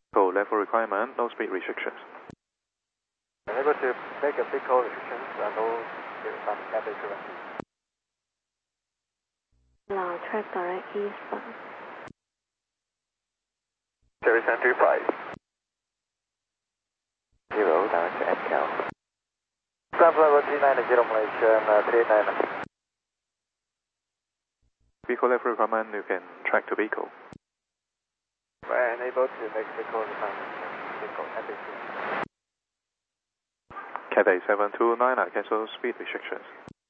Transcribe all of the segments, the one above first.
So level requirement, no speed restrictions. Unable to make a big call restrictions and no some Cathay 212. Now track direct eastbound. Service entry 5. 0, direct to NCAL. Staff level 390 Malaysian 389. Vehicle level requirement, you can track to vehicle. We're unable to make big call requirements. Vehicle Cathay 2. Cathay 729, cancel speed restrictions.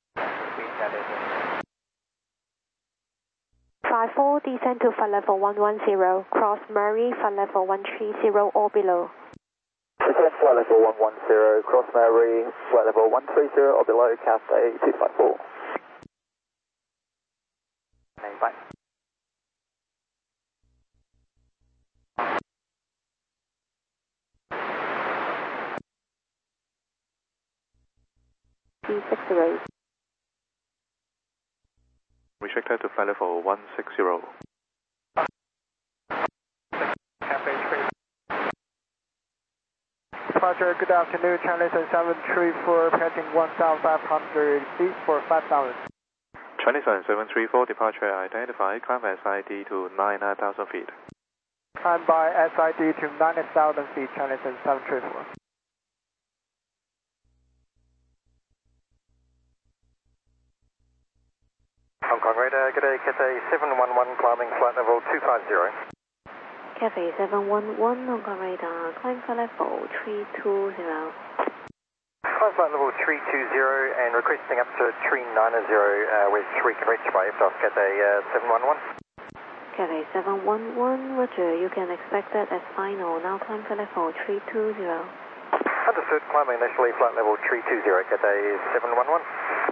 54, descend to flight level 110, cross Murray, flight level 130 or below. Descend flight level 110, cross Murray, flight level 130 or below, Cathay 254. Bye. D60. Restricted to flight level 160. Cathay 3. Departure, good afternoon, Charlie 734, passing 1,500 feet for 5,000. Chinese 734, departure identified, climb SID to 9,000 feet. Climb by SID to 9,000 feet, Charlie 734. Hong Kong radar, good day, Cathay 711, climbing flight level 250. Cathay 711, Hong Kong radar, climb flight level 320. Climb flight level 320 and requesting up to 390 with 3 can reach by liftoff, Cathay 711. Cathay 711, roger, you can expect that as final, now climb flight level 320. Understood, climbing initially flight level 320, Cathay 711.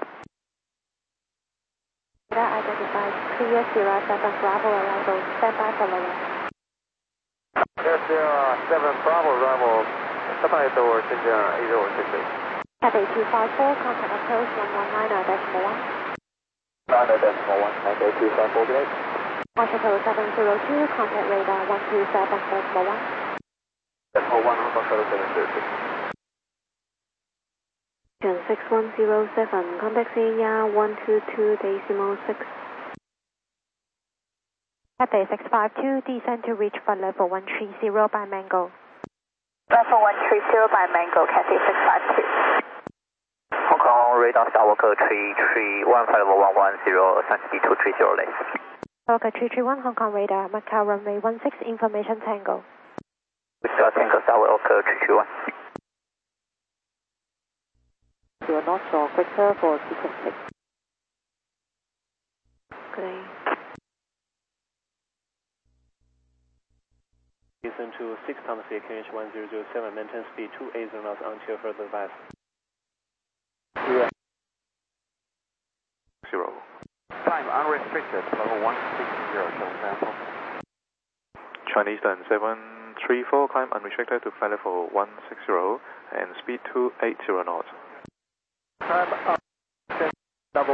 That identifies clear Sierra 7 Bravo arrival, stand by for lower. Yes, Sierra 7 Bravo arrival, stand by door, Shenzhen 8066. Cathay 254, contact approach 119.1. 9.1, Cathay 254, good day. Washington 702, contact radar 127.1. Decimal 1, Hong Kong 702. 6107, contact Sierra 122.6. Cathay 652, descend to reach flight level 130 by Mango. Level 130 by Mango, Cathay 652. Hong Kong radar Skywalker 331, flight level 110, Sanctuary 230 left. Skywalker 331, Hong Kong radar, Macau runway 16, information Tango. Tango Skywalker 331. You are not sure, quicker for sequence 6. Good. Listen to 6 times KH 1007, maintain speed 280 knots until further advice. 0. Time unrestricted, level 160, show sample. Chinese 734, climb unrestricted to flight level 160 and speed 280 knots. Time unrestricted, level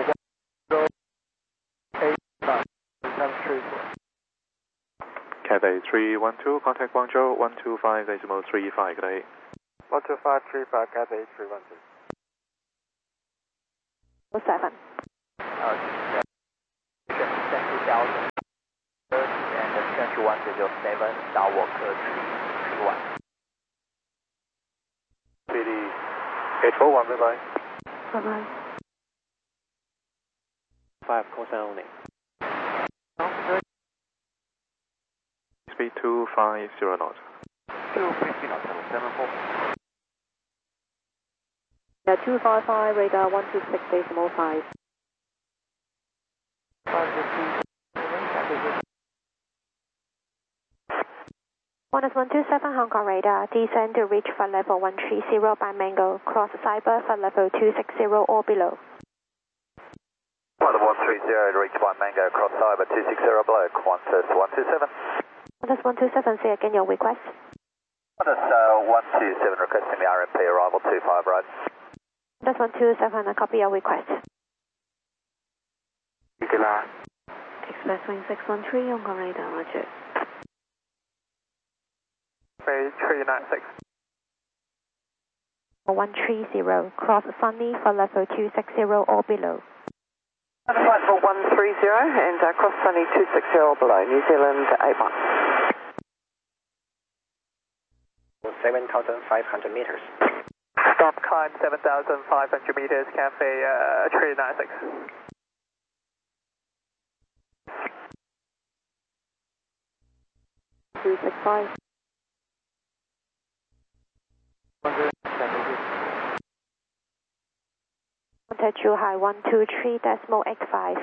108, 734. Cathay 312, contact Guangzhou 125.35, good day. 12535, Cathay 312. 07. $20,000 and Central 107, Skywalker 331. PD 841, bye-bye. Bye-bye. 5, call sign only. Speed 250 knots. 250 knots, 74. Yeah, 255, radar 126.5. 127 Hong Kong radar, descend to reach flight level 130 by Mango, cross Cyber flight level 260 or below. Flight level 130, reach by Mango, cross Cyber 260 below, Qantas 127. Qantas 127, say again your request. Qantas 127, requesting the RMP arrival 25 right. Qantas 127, a copy your request. Express wing 613, Hong Kong radar, roger. runway 396. 130, cross Sunny for level 260 or below. Flight for 130 and cross Sunny 260 or below, New Zealand 81. 7,500 meters. Stop climb 7,500 meters, Cathay 396. Contact Zhuhai 123.85.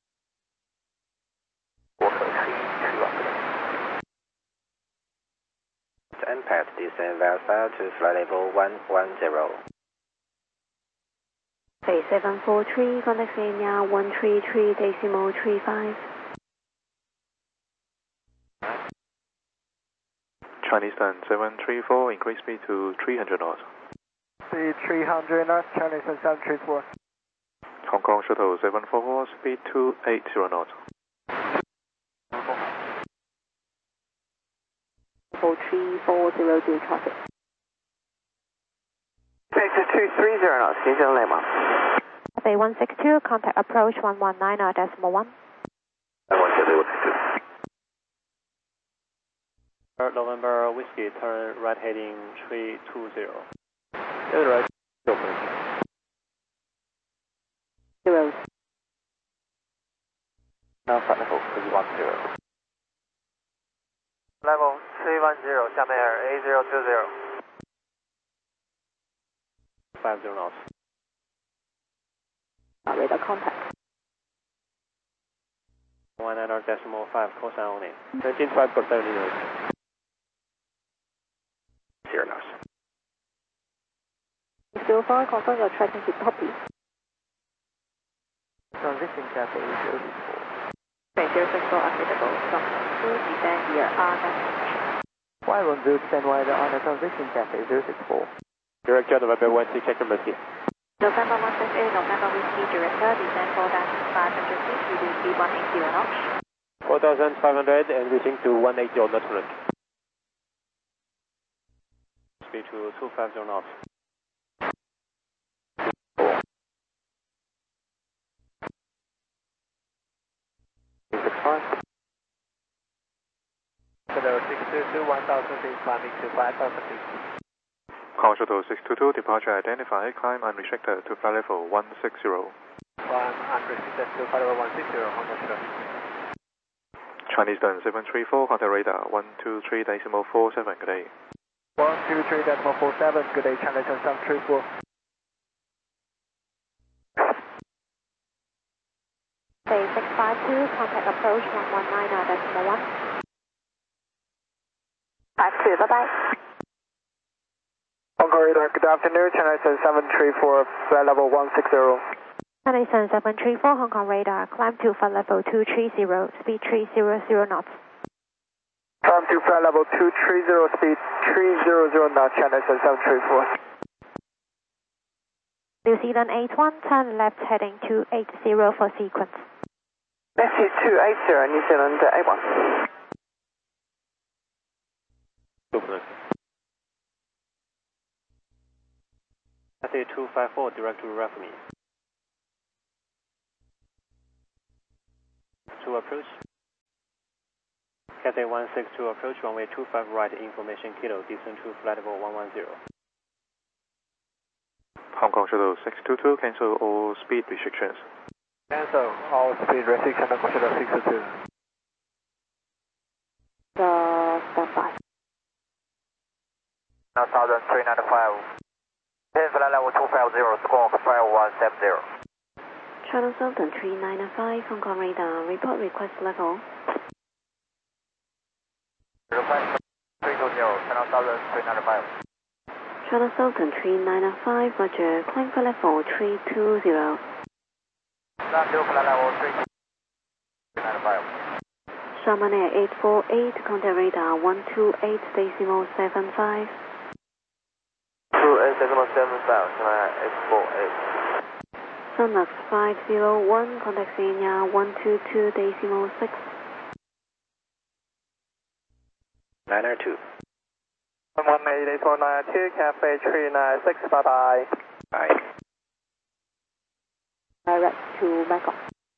Impact descend VESA to flight level 110. Bay 743, contact Kenya 133.35. Chinese Turn 734, increase speed to 300 knots. Speed 300 knots, Chinese Turn 734. Hong Kong Shuttle 744, speed 280 knots. 4340 traffic. Vector 230 knots, New Zealand 81. Bay 162, contact approach 119.1. November Whiskey, turn right heading 320. Right. Zero. Now flight level 310. Level 310, 下面 A020. 50 knots. Radar contact. 19.5, call sign only. 19.5% leaders. 0 knots. 05, confirm your tracking to copy. Transition Cathay 064. Bay 064 applicable. From 2 descend via RNAV. 510 descend via the honor transition Cathay 064. Director November 16, check number C. November 168, November Whiskey, director, descend 4,500 feet, reduce speed 180 knots. 4,500 and reaching to 180 knots. Speed to 250 knots. Hello, 622, 1,000 feet, climbing to 5,000 feet. Hong Kong Shuttle 622, departure identified, climb unrestricted to flight level 160. Climb unrestricted to flight level 160, Hong Kong Shuttle. Chinese Turn 734, contact radar 123.47, good day. 123.47, good day, Chinese Turn 734. Bay 652, contact approach 119.1. 52, bye-bye. Hong Kong radar, good afternoon, Chinese Turn 734, flight level 160. Chinese Turn 734, Hong Kong radar, climb to flight level 230, speed 300 knots. Climb to flight level 230, speed 300 knots, Chinese Turn 734. New Zealand 81, turn left heading 280 for sequence. Matthew 280, New Zealand 81. Open. Cathay 254, direct to Rafmi. To approach. Cathay 162 approach, runway 25 right, information kilo, descend to flight level 110. Hong Kong Shuttle 622, cancel all speed restrictions. Cancel all speed restriction, Hong Kong Shuttle 622. Standby. 1,395. 10 flight level 250, squawk 5170. Channel Southern 395, Hong Kong radar, report request level. Request 320, Channel Southern 395. Channel Southern 395, roger, climb for level 320. Climb to flight level 395. Sharman Air 848, contact radar 128.75. 280.75, Channel 848. Sunlux 501, contact Kenya 122.6. 902. 1188492, Cafe 396, bye bye. Bye. Direct to Bangkok.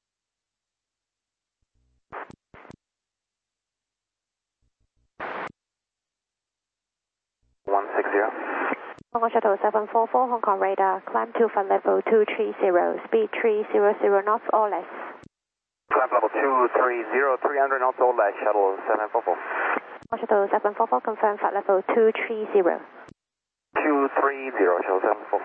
Hong Kong Shuttle 744, Hong Kong radar, climb to flight level 230, speed 300 knots or less. Climb level 230, 300 knots or less, Shuttle 744. Hong Kong Shuttle 744, confirm flight level 230. 230, Shuttle 744.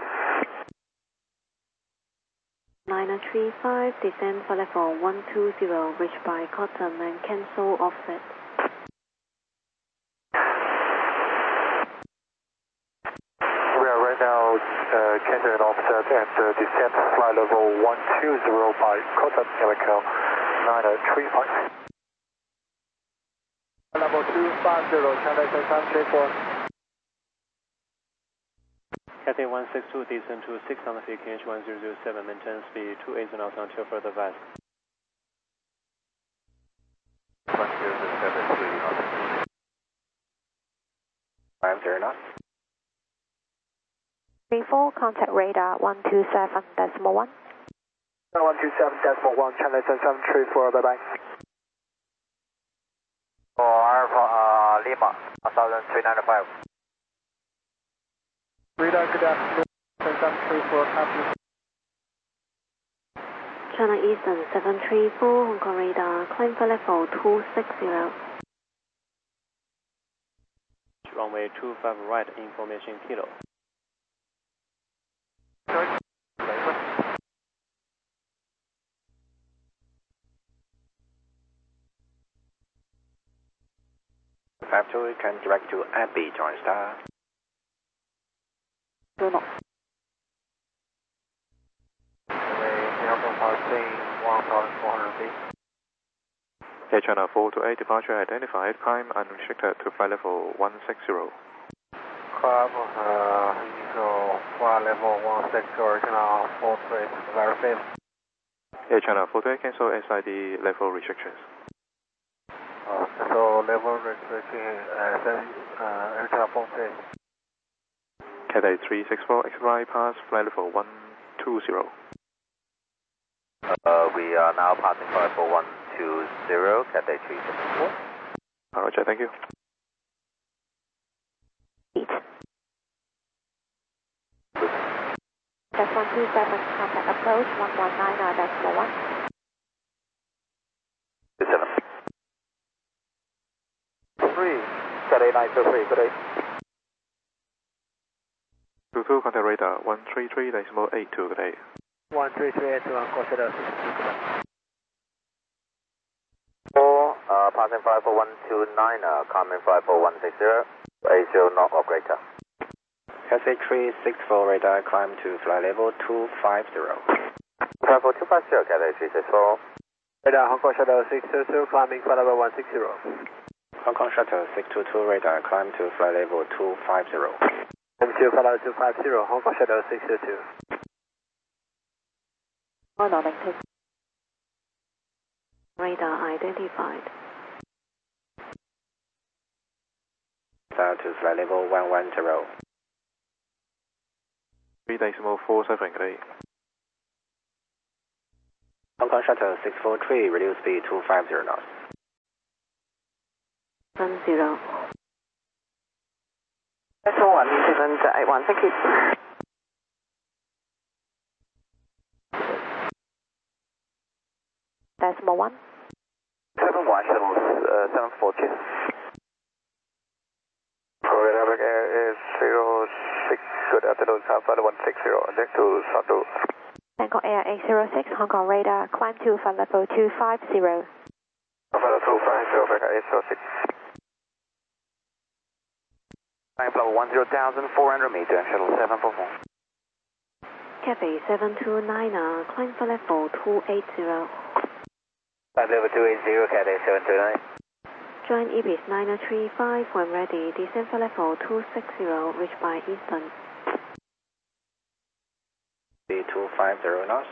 935, descend for level 120, reach by Cotton and cancel offset. We are right now canceling offset and descend flight level 120 by Cotton Chemical 935. Level 250, Channel 334. Cathay 162, descend to 6 on the feet, KH 1007, maintain speed 280 knots until further advice. 1073 knots. 50 knots. 34, contact radar 127.1. 127.1, Channel 734, bye bye. For Alpha Lima, 1395. Radar, good afternoon, 734, copy. China Eastern 734, Hong Kong radar, climb for level 260. Runway 25 right, information kilo. Factory can direct to Abbey, Joint Star. Do not. Air China 428, departure identified, climb unrestricted to flight level 160. Climb flight level 160, China 428, very safe. Air China 428, cancel SID level restrictions. So level restriction, Air China 428. Cathay 364, exit right, pass flight level 120. We are now passing flight level 120, Cathay 364. Roger, thank you. That's 127, contact approach 119, decimal 1. 27. 3, Cathay 923, good day. 22, contact radar 133.82, good day. 13382, consider 4, passing flight for 129, coming flight for 160, 80 knot or greater. Cathay 364 radar, climb to flight level 250. Flight level 250, Cathay 364. Radar, Hong Kong Shuttle 622, climbing flight level 160. Hong Kong Shuttle 622 radar, climb to flight level 250. M2 flight level 250, Hong Kong Shuttle 622. Radar identified. Down to flight level 110. 3.47, good day. Hong Kong Shuttle 643, reduce speed 250 knots. 10. That's all 1, New Zealand 81, thank you. Decimal 1. 71, Shuttle 742. Program Air is 06, good afternoon, Flight 160, next to Sandu. Bangkok Air 806, Hong Kong radar, climb to flight level 250. Flight 250, Bangkok 806. Climb level 10,400 meters, Shuttle 744. Cathay 729, climb for level 280. Flight level 280, Cathay 729. Join Ibis 935, when ready, descend for level 260, reach by Eastern. Speed 250 knots.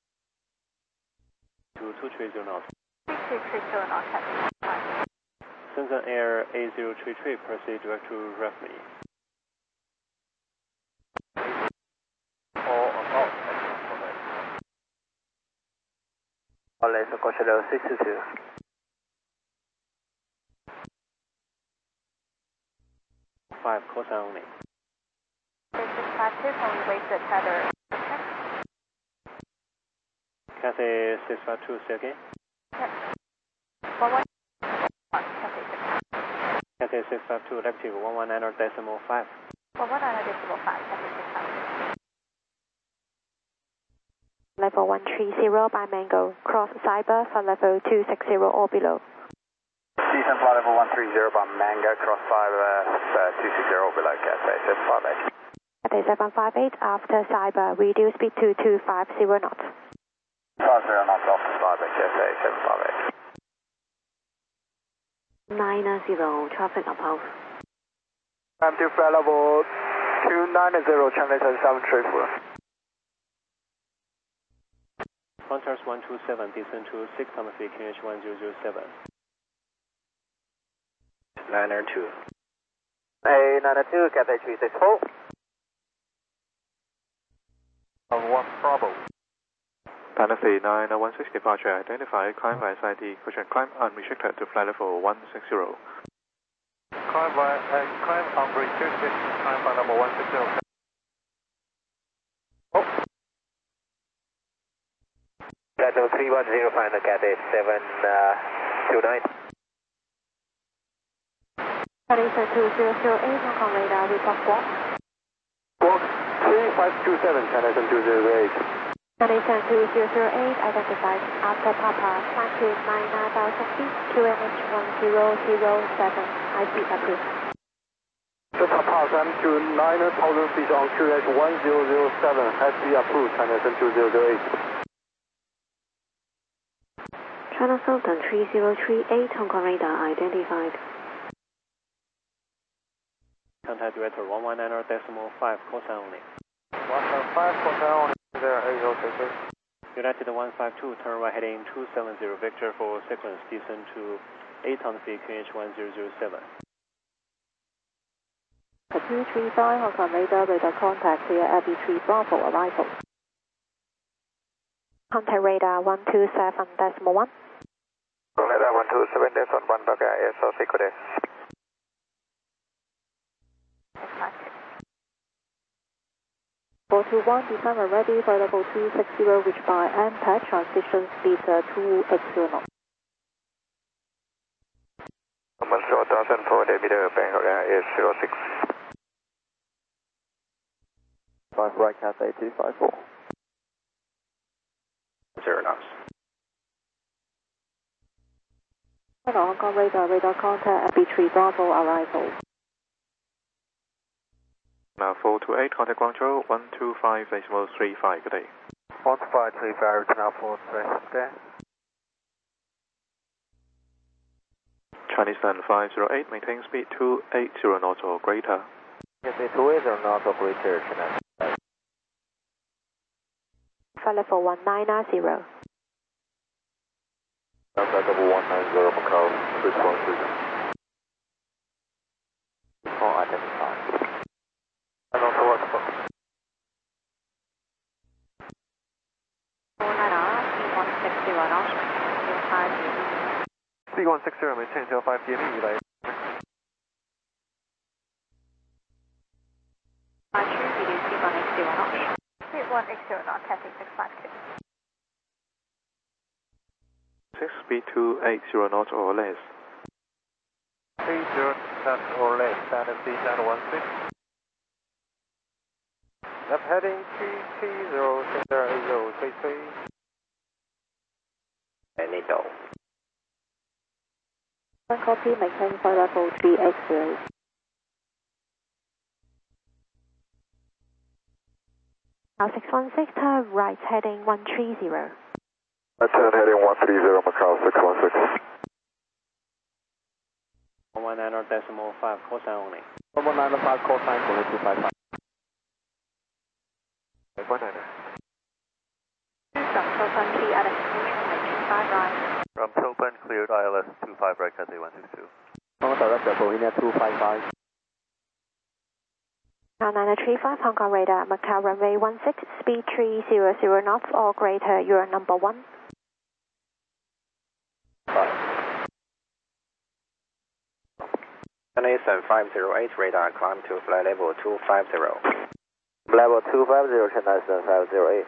2230 knots. 3230 knots. Shenzhen Air A033, proceed direct to Rafmi. Let's go shadow 622. 5, call sign only. 652, can we raise the tether? Cathay 652, say again. Yep. 11. Cathay 652, active 119.5. 119.5, Cathay 652. Level 130 by Mango. Cross Cyber for level 260 or below. Decent flight level 130 by Mango, cross 260 or below, Cathay 758. Cathay 758 after Cyber, reduce speed to 250 knots. 50 knots off the Cyber, Cathay 758. 90, traffic approved. Climb to flight level 290, translator 734. Frontiers 127, descend to 600 feet, QNH 1007. Niner 2. Hey, Niner 2, Cathay 364. 1 Bravo. Panassi 916 departure identified, climb by SID, cushion climb unrestricted to flight level 160. Climb unrestricted, climb by level 160. Flight level 310, final Cathay 729. Condition 2008, Hong Kong radar, report squawk. Squawk 3527, Condition 208. Condition 2008, identified after Papa, climb to 9,000 feet, QNH 1007, IC approved. The Papa, climb to 9,000 feet on QNH 1007, IC approved, Condition 208. China Southern 3038, Hong Kong radar identified. Contact director 119.5, call sign only. 115, call sign only, there, 8066. United 152, turn right heading 270, Victor for sequence, descend to 800 feet, QNH 1007. 235, Hong Kong radar contact via Abbey 3 Bravo arrival. Contact radar 127.1. Radar 127.1, Bagay SLC Kodes. 421, descend and ready for level 260, reach by MPAD, transition speed 280 knots. Number 1004, David, Bangkok Air 06. 5 right, Cathay 254. 0 knots. Hello, Hong Kong radar contact Abbey 3 Bravo arrival. Now 428, contact Guangzhou 125.35, good day. 1535, now 430. Chinese Land 508, maintain speed 280 knots or greater. Cathay 280 knots or greater, China. Flight level 190. Flight level 190, Macau, 613. Call identified. And also what the fuck? 160 knots. 3160, maintain 05 DME, relay. 3180 knots, Cathay 652. 6 speed 280 knots or less. 30 knots or less, Fantasy 916. Left heading 330, center 8033. Benito. Copy, maintain flight level 380. Now 616, turn right heading 130. Turn heading 130, Macau 616. 119.5, call sign only. 119.5, call sign only 255. 119. From Toppan, clear at 25 right. From Toppan, cleared ILS 25 right, Cathay 162. North direct for India 255. Now 935 Hong Kong radar, Macau runway 16, speed 300 knots or greater, you are number 1. Eastern 508 radar, climb to flight level 250. Level 250, China Eastern 508.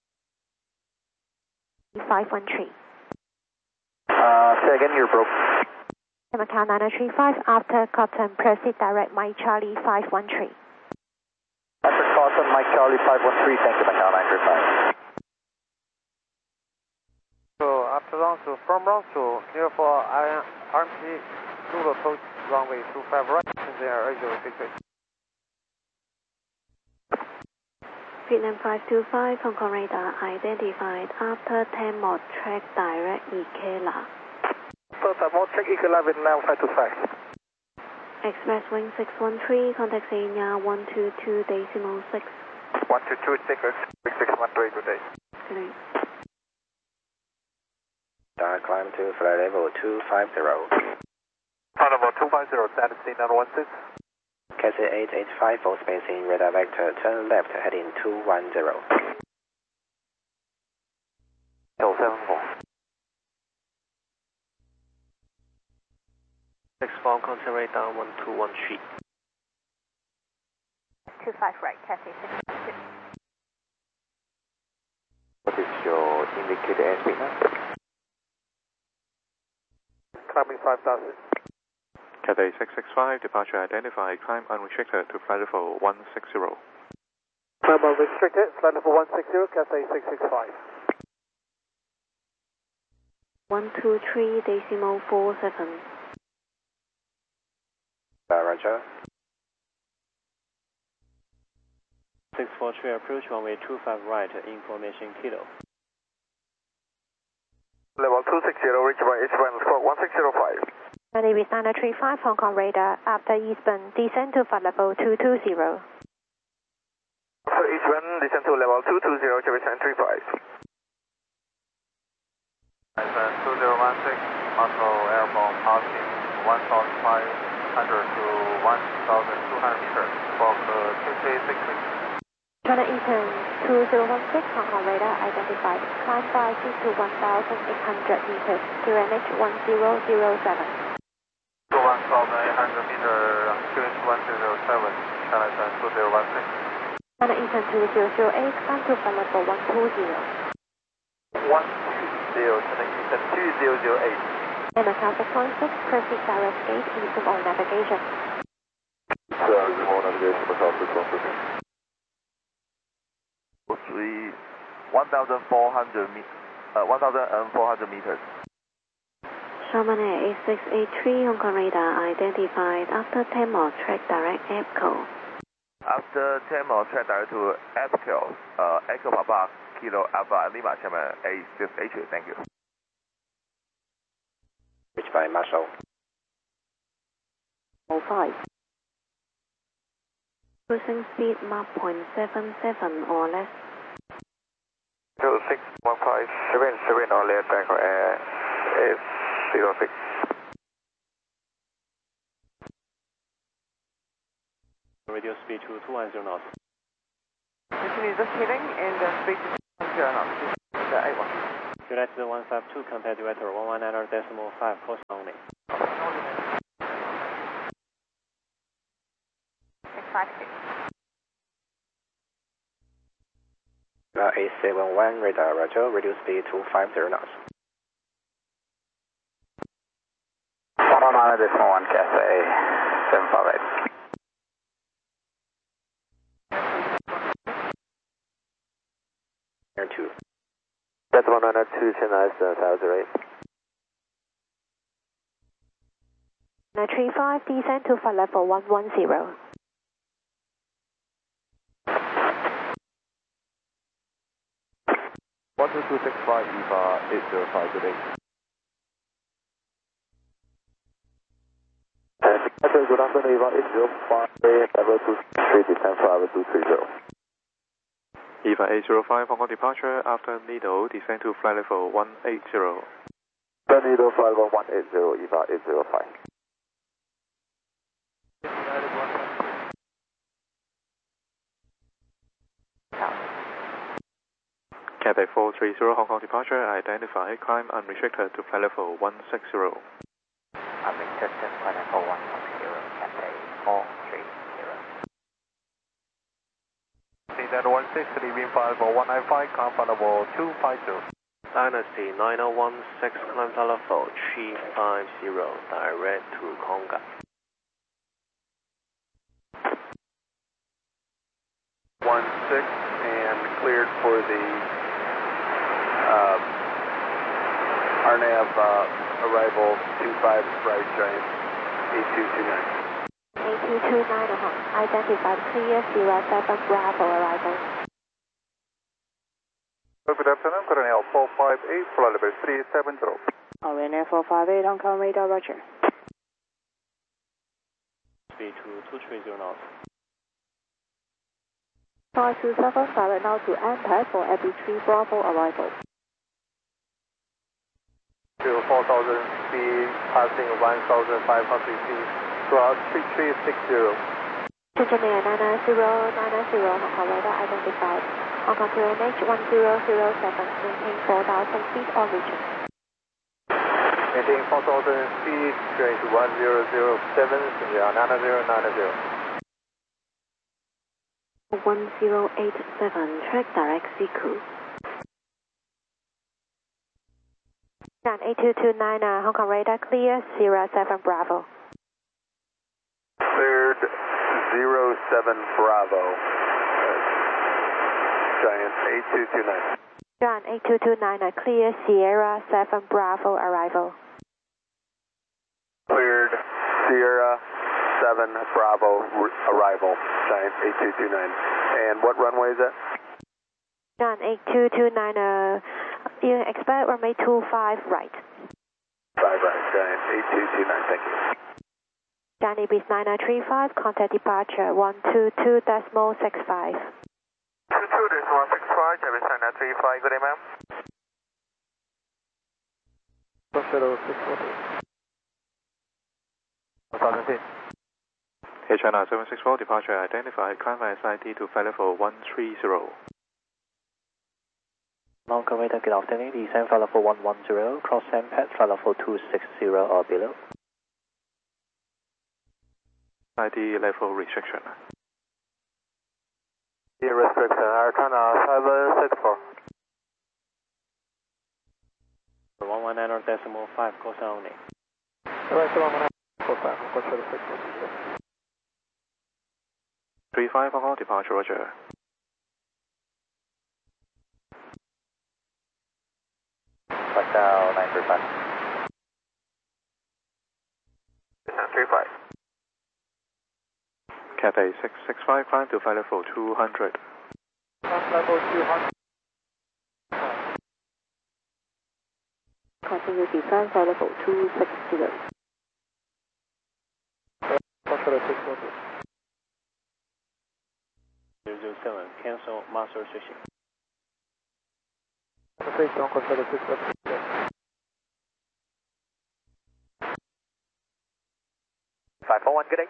513. Say again, you're broke. Macau 935, after Cotton, proceed direct Mike Charlie 513. After Cotton, Mike Charlie 513, thank you, Macau 935. So after launch to from launch to clear for RMP, Zulu approach runway 25 right, and then Asia 68. Vietnam 525, Hong Kong radar identified after 10 mod track direct Ikela. First mod track Ikela Vietnam 525. Express wing 613, contact Sanya 122.6. 122.6, 6613 today. Great. Climb to flight level 250. Flight level 250, status C916. Cathay 885 for spacing, radar vector, turn left heading 210. L74. 6-4, contact radar 1213. 25 right, Cathay 612. What is your indicated airspeed now? Climbing 5000. Cathay 665, departure identified, climb unrestricted to flight level 160. Climb unrestricted, flight level 160, Cathay 665. 123.47. Roger. 643, approach runway 25 right, information kilo. Level 260, reach by H1 squawk 1605. Navy 935 Hong Kong radar, after eastbound, descend to flight level 220. After H1, descend to level 220, Chevy 935. 2016, Moscow airborne passing 1,500 to 1,200 meters for Tuesday 6 weeks. China Eastern 2016 Hong Kong radar identified, climb by 2 to 1,800 meters, QNH 1007. To 1,800 meters, QNH 107, China Eastern 2016. China Eastern 2008, climb to flight level 120. 120, China Eastern 2008. And Macau 616, proceed direct gate, resume all navigation. Resume all navigation, Macau 616. 1,400 meters. Sharman Air 8683, Hong Kong radar identified after 10 mod track direct EPCO. After 10 more track direct to Echo, Echo Papa, Kilo Alpha Lima, Sharman 8683, thank you. Reached by Marshall. 05. Cruising speed Mach 0.77 or less. 061577 or less, Bangkok Air 806. Radio speed to 210 knots. Continue just heading and speed to 0 knots. 81. United 152, contact director 119.5, course only. 656. 871 radar, roger, reduce speed to 50 knots. 1 Cathay 758. Air 2. That's 192, Chennai 708. 935, descend to flight level 110. 12265, EVA 805 today. Good afternoon, EVA 805, level 23, descend for level 230. EVA 805, Hong Kong departure, after Needle, descend to flight level 180. Needle flight level 180, EVA 805. Cathay 430 Hong Kong departure identified, climb unrestricted to flight level 160. Unrestricted flight level 160, Cathay 430. That 160, wind 54195, climb flight level 250. Dynasty 9016, climb flight level 350, direct to Konga. 16 and cleared for the RNAV arrival 25 right giant 8229. 8229 identified, clear, Sierra 7 Bravo arrival. Good afternoon, Colonel 458, flight level 370. Ryanair 458, Hong Kong radar, roger. Speed to 230 knots. 527, direct now to Antec for AB3 Bravo arrival. To 4,000 speed, passing 1,500 feet, ground 3360. Engineer 99090, Hong Kong radar identified. Hong Kong QNH 1007, maintain 4,000 feet origin. Maintain 4,000 speed, train to 1007, Sierra 9090. 1087, track direct Siku. 8229 Hong Kong radar clear, Sierra 7 Bravo. Cleared 07 Bravo. Giant 8229. John 8229 clear, Sierra 7 Bravo arrival. Cleared Sierra 7 Bravo arrival. Giant 8229. And what runway is that? John 8229 you expect runway 25 right. 5 right, Giant 8229, thank you. John Ibis 9935, contact departure 122.65. 22.165, Javis 9935, good day ma'am. Shadow 640. 1000 feet. China 764 departure identified, climb SID to flight level 130. Hong Kong radar, good afternoon, descend flight level 110, cross MPAD flight level 260 or below. ID level restriction. Restriction, Air China 764. 119.5, course only. Right, 119.5, course 640. 35 Hong Kong departure, roger. Pascal 935. 935. Cathay 665, climb to flight level 200. Level 200. Continue descend flight level 260. Pascal 640. 007, cancel master switching. Face on Pascal 640. 541, good day.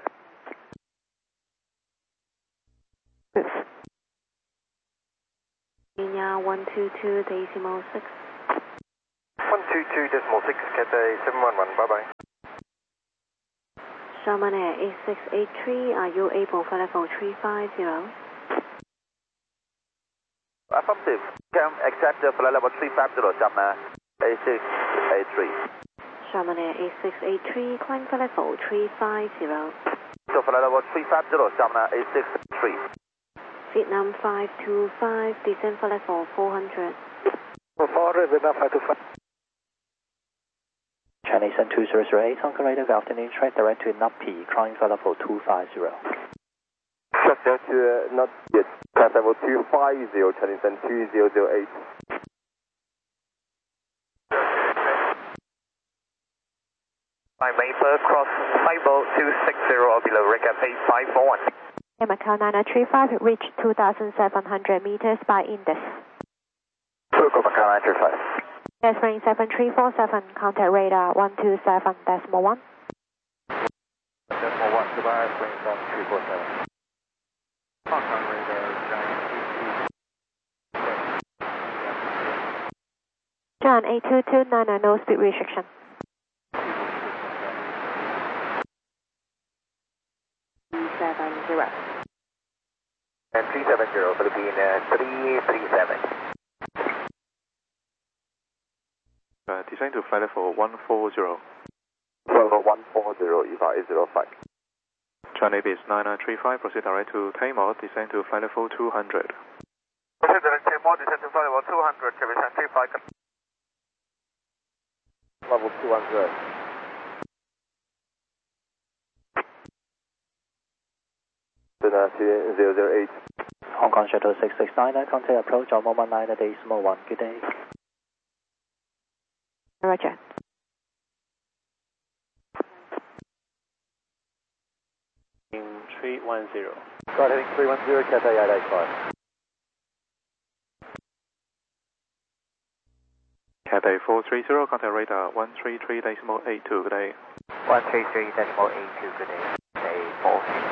Linia 122.6. 122.6, Cathay 711, bye-bye. Sharman Air 8683, are you able for level 350? Affirmative. Can accept flight level 350, Sharman 8683. Sharman Air 8683, climb for level 350. So flight level 350, Sharman 8683. Vietnam 525, descend for level 400. 400, Vietnam 525. Chinese and 2008, Hong Kong radar, good afternoon, track direct to Napi, climb flight level 250. Check that not yet. Pass level 250, Chinese and 2008. My Maple, cross 50260 or below, recap 8541. Macau 935, reach 2,700 meters by index. Macau 935. Yes, range 7347, contact radar 127.1. Decimal 1, goodbye, range 7347. Hong Kong radar, giant 22. Climb 8229, no speed restriction. And 370, Philippine 337. Descend to flight level 140. Level 140, EVA 805. China base 9935, proceed direct to Taymor, descend to flight level 200. Proceed direct to Taymor, descend to flight level 200, Chevy 35. Level 200. Denasi 008. Hong Kong Shuttle 669, contact approach on 119.1. Good day. Roger. In 310. Start heading 310, Cathay 885. Cathay 430, contact radar 133.82, good day. 133.82, good day. Cathay 4.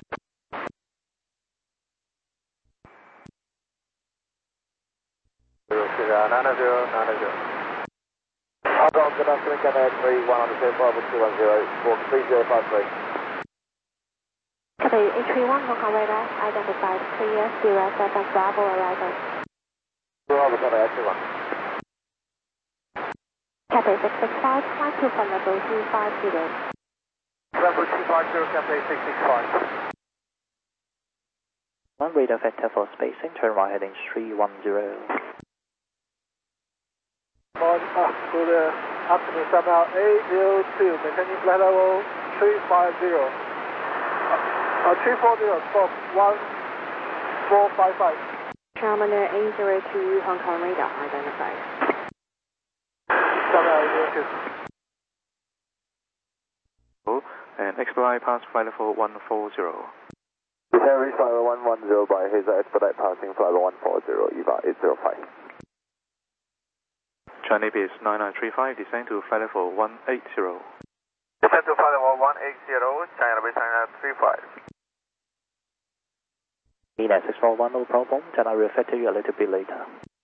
Hong Kong, good afternoon, Cathay 31 on the same level 210, walk 3053. Cathay 831, Hong Kong radar, identified, clear, 07 Bravo arrival. Bravo, Cathay 831. Cathay 665, climb to flight level 250. Level 250, Cathay 665. One radar vector for spacing, turn right heading 310. Good afternoon, somehow 802, maintaining flight level 350. 340, stop 1455. Terminal 802, Hong Kong radar, identified. Somehow 802. And expedite past flight level 140. Harry flight level 110 by Hazer expedite passing flight level 140, EVA 805. China base 9935, descend to flight level 180. Descend to flight level 180, China base 9935. ENET 641, no problem. Then I will reflect to you a little bit later.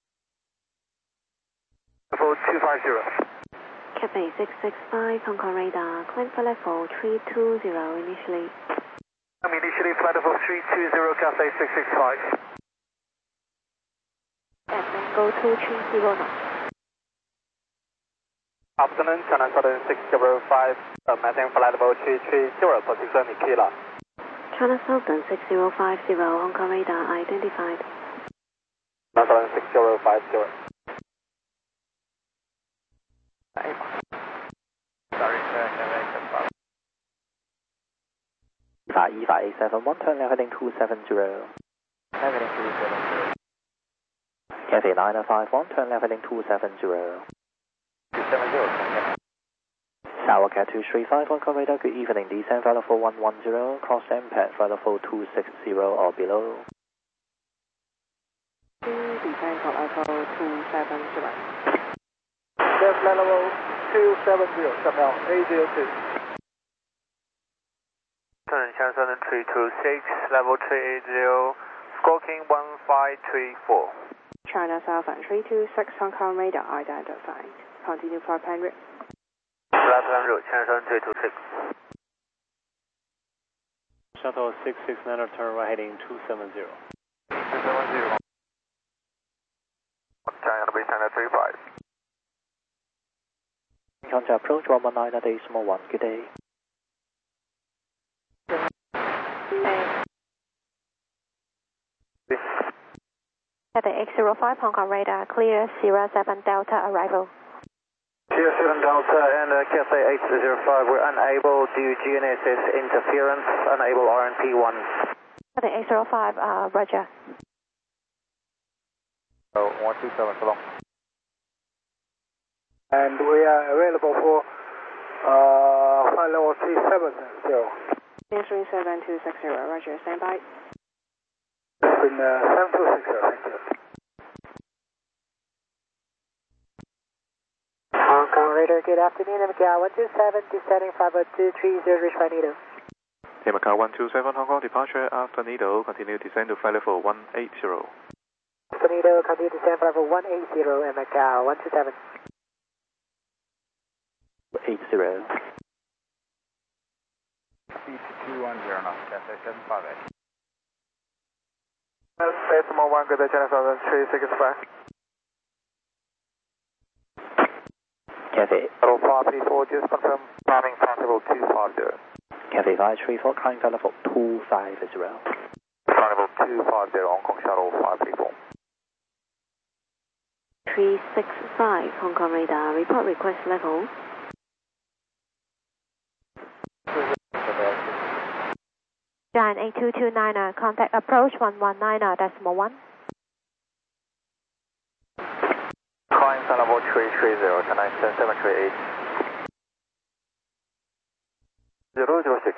Level 250. Cathay 665, Hong Kong radar, climb for level 320 initially. Initially flight level 320, Cathay 665. And then go to 30 knots. Afternoon, China Southern 605, maintaining flight level 330, position Nikila. China Southern 6050, Hong Kong radar identified. China Southern 6050. Sorry, EVA 871, turn left heading 270. Heading 270. Cathay 951, turn left heading 270. 270. Tower Cat 235, Hong Kong radar, good evening, descend flight level 110, cross impact flight level 260 or below. Descend flight level 270. Descend flight level 270, somehow 802. Turn China Southern 326, level 380, squawking 1534. China Southern 326, Hong Kong radar identified. Continue flight plan route. Flight plan route, China Southern 326. Shuttle 669, turn right heading 270. 270. China base 935. Contact approach 119.1. Good day. Cathay 805, Hong Kong radar, clear, 07 Delta arrival. 07 Delta and Cathay 805, we're unable due to GNSS interference, unable RNP 1. Cathay 805, roger. Oh, 127, so long. And we are available for flight level 370. 37260, roger, stand by. Been 7260, thank you. Hong Kong radar, good afternoon, Macau 127, descending 50230, reach Magneto. Macau 127, Hong Kong departure after Nido, continue descend to flight level 180. Magneto, continue descend flight level 180, and Macau 127. 1080. Speed 210 knots, Cathay 758. Decimal 1, good day, China Southern 365. Cathay. 534, just confirm, timing flight level 250. Cathay 534, climbing flight level 250. Flight level 250, Hong Kong Shuttle 534. 365, Hong Kong radar, report request level. Giant 8229, contact approach 119.1. Climb flight level 330, tonight 7738. 006.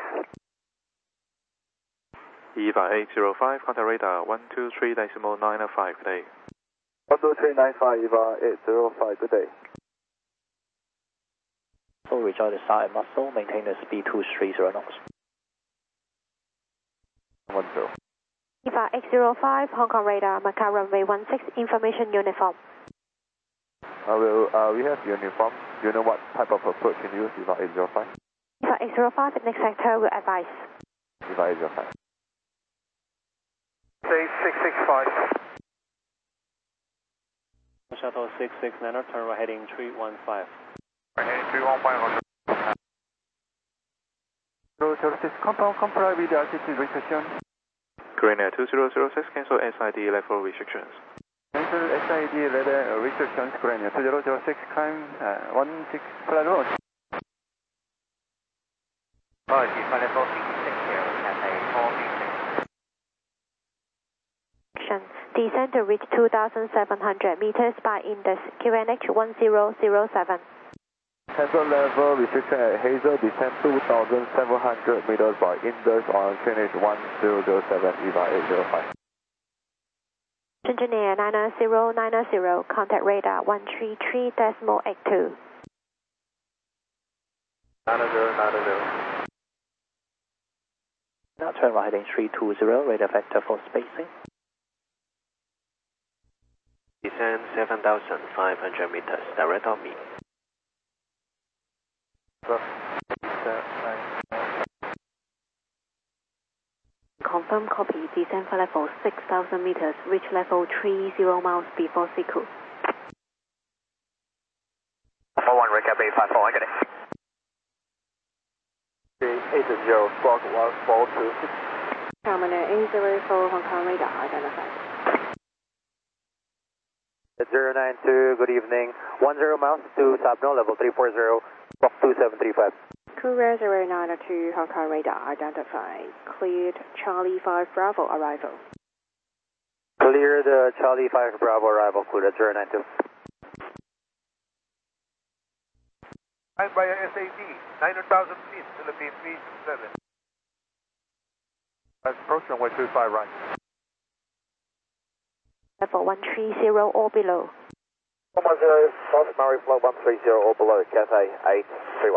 EVA 805, contact radar 123.905, good day. 12395, EVA 805, good day. So rejoin the side muscle, maintain the speed 230 knots. 10. EVA 805, Hong Kong radar, Macau runway 16, information uniform. We have uniform. Do you know what type of approach you use, EVA 805? EVA 805, next sector will advise. EVA 805. Say 665. Shuttle 669, turn right heading 315. Heading 315. 006, comply with the altitude restriction. Korean Air 2006, cancel SID level restrictions. Cancel SID level restrictions, Korean Air 2006, climb 16 flight road. Apology, flight level 66 here, Cathay 436. Descend to reach 2,700 meters by Indus, QNH 1007. Cancel level restriction at Hazel, descend 2,700 meters by Indus on QNH 1007, EVA 805. Engineer 99090, contact radar 133.82. 9090. Now turn right heading 320, radar vector for spacing. Descend 7,500 meters, direct on me. Confirm copy, descend for level 6,000 meters, reach level 30 miles before Siku. 41, recap 854, I got it. 80, squawk 1426. Terminal 804, Hong Kong radar identified. 092, good evening. 10 miles to Sabno, level 340, squawk 2735. Courier 092, Hong Kong radar identified. Cleared Charlie 5 Bravo arrival. Clear the Charlie 5 Bravo arrival, cleared 092. I'm by SAD, 900,000 feet, Philippine V7. Approach runway 25 right. Level 130 or below. 110, South Maui flight 130 or below, Cathay 831.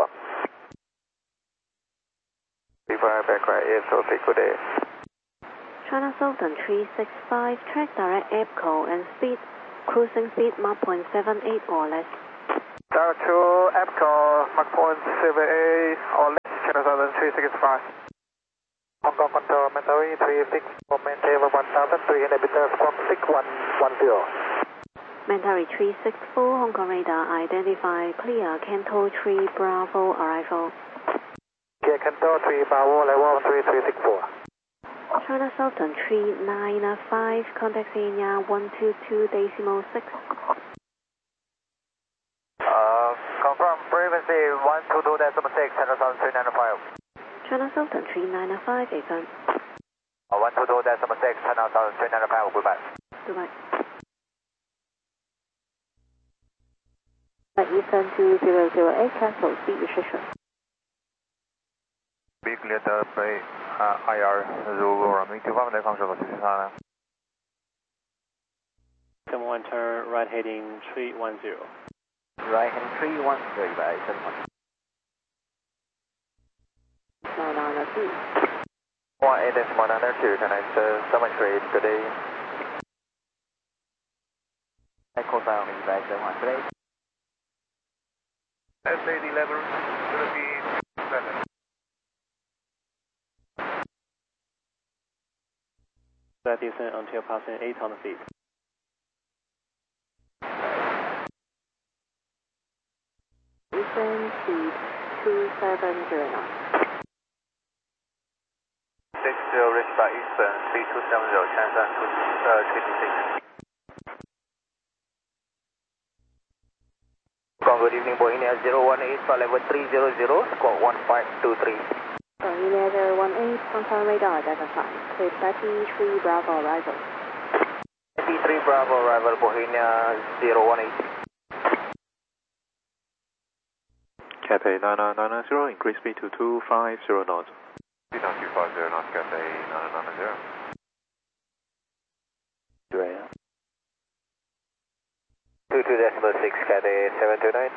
Prepare back right, ASO, good day. China Southern 365, track direct EPCO and speed, cruising speed Mach 0.78 or less. Tower 2, EPCO, Mach 0.78 or less, China Southern 365. Hong Kong Control, Mentawai 36, maintain 1,300 meters, squawk 6110. Mentawai 364, Hong Kong radar identified, clear Canto 3 Bravo arrival. Clear Canto 3 Bravo, level 3364. China Southern 395, contact Senior 122.6. Confirm frequency 122.6, China Southern 395. China Southern 395, affirm. 122.6, China Southern 395, goodbye. Goodbye. Eastern 2008, cancel speed restriction. Be cleared by IR Zulu runway 25, 来放手了，谢谢他呢。 71, turn right heading 310. Right heading 313 by 71. 992. 18.992, tonight 738, good day. Echo sound is back 71, good day. SA11, Philippines 7. Flight descent until passing 800 feet. Descent speed 270 knots. 60 reach by Eastern, speed 270, transcend 26. Good evening, Bohemia 018, flight level 300, squawk 1523. Bohemia 018, confirm radar identified. Clear 33 Bravo arrival. 33 Bravo arrival, Bohemia 018. Cathay 9990, increase speed to 250 knots. Speed on 250 knots, Cathay 9990. Drea. 22.6, Cathay 729.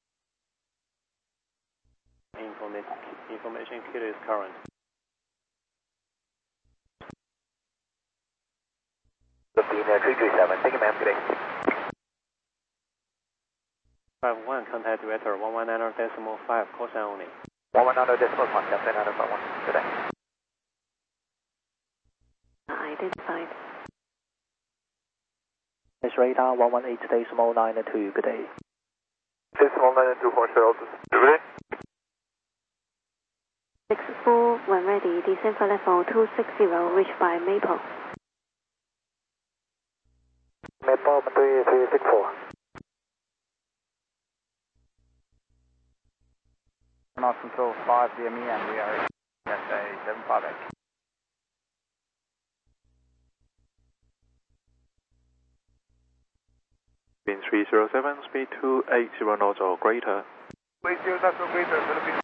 Information kit is current. Philippines 337, thank you ma'am, good day. 51, contact director 119.5, call sign only. 119.5, Captain 951, good day. Identified. It's radar 118.92, good day. Decimal 92 for Shelter. Good day. 64, when ready, descend for level 260, reached by Maple. Maple 3364. North Control 5 DME and we are SA 758. Wind 307, speed 280 knots or greater. 80 knots or greater, Philippines.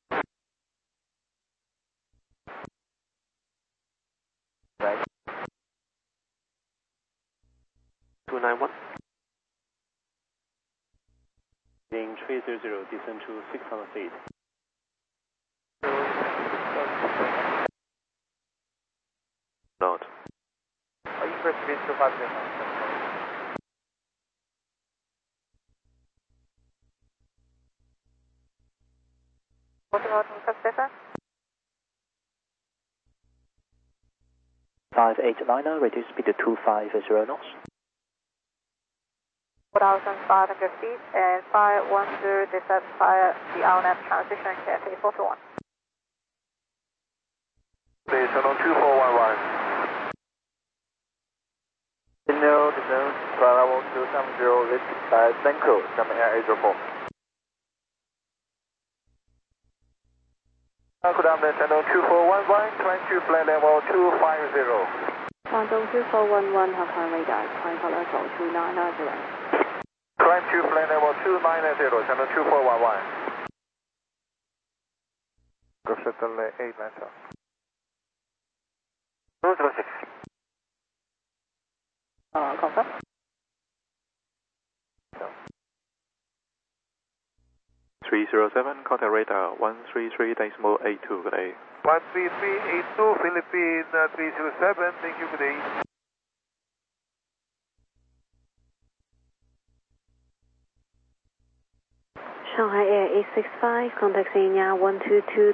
Right. 291. Heading 300, descend to 600 feet. Knot. Increase speed 250 knots. Baltimore to Pacific. 5890, reduce speed to 250 knots. 4,500 feet and 510 descent via the RNAV transition Cathay 41. Channel 2411. Signal descent, flight level 270, lift by Senko, German Air 804. Good afternoon, Channel 2411, climb to flight level 250. 广东2411 confirm radar, climb for level 2990. Climb to flight level 290, Channel 2411. Go shuttle 897. 206. Confirm. 307, contact radar 133.82, good day. 13382, Philippines 307, thank you, good day. Shanghai Air 865, contact Xenia 122.